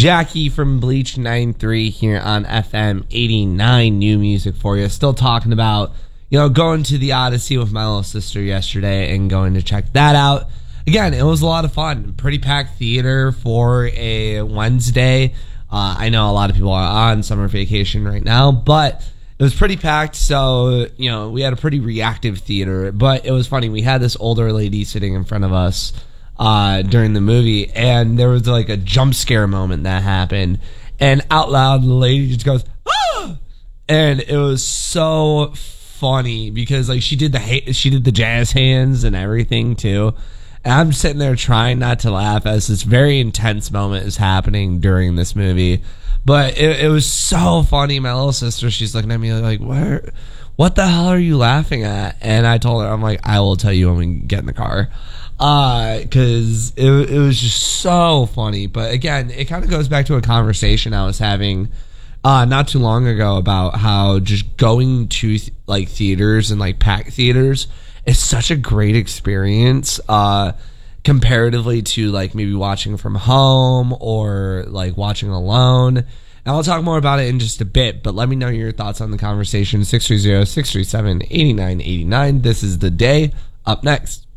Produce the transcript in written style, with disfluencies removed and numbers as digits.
Jackie from Bleach 93 here on FM 89. New music for you. Still talking about, going to the Odyssey with my little sister yesterday and going to check that out. Again, it was a lot of fun. Pretty packed theater for a Wednesday. I know a lot of people are on summer vacation right now, but it was pretty packed. So, we had a pretty reactive theater, but it was funny. We had this older lady sitting in front of us during the movie, and there was like a jump scare moment that happened, and out loud the lady just goes, "Ah!" And it was so funny because like she did the jazz hands and everything too. And I'm sitting there trying not to laugh as this very intense moment is happening during this movie. But it was so funny. My little sister, she's looking at me like, what the hell are you laughing at? And I told her, I'm like, I will tell you when we get in the car. Because it was just so funny. But again, it kind of goes back to a conversation I was having not too long ago about how just going to like theaters and like packed theaters is such a great experience comparatively to like maybe watching from home or like watching alone. And I'll talk more about it in just a bit, but let me know your thoughts on the conversation. 630-637-8989. This is The Day. Up next.